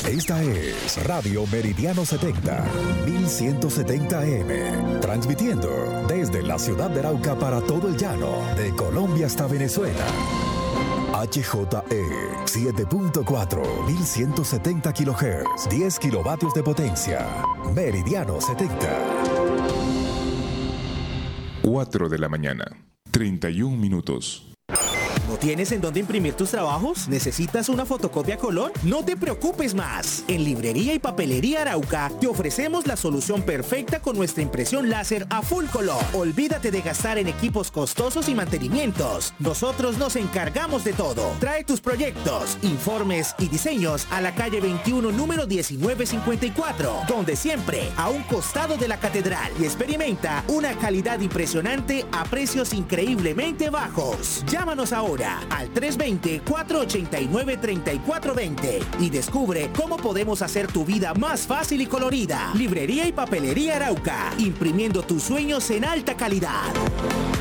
Esta es Radio Meridiano 70, 1170 AM, transmitiendo desde la ciudad de Arauca para todo el llano, de Colombia hasta Venezuela. HJE 7.4, 1170 kHz, 10 kilovatios de potencia. Meridiano 70. 4 de la mañana, 31 minutos. ¿No tienes en dónde imprimir tus trabajos? ¿Necesitas una fotocopia a color? No te preocupes más. En Librería y Papelería Arauca te ofrecemos la solución perfecta con nuestra impresión láser a full color. Olvídate de gastar en equipos costosos y mantenimientos. Nosotros nos encargamos de todo. Trae tus proyectos, informes y diseños a la calle 21, número 1954, donde siempre, a un costado de la catedral, y experimenta una calidad impresionante a precios increíblemente bajos. Llámanos ahora al 320-489-3420 y descubre cómo podemos hacer tu vida más fácil y colorida. Librería y Papelería Arauca, imprimiendo tus sueños en alta calidad.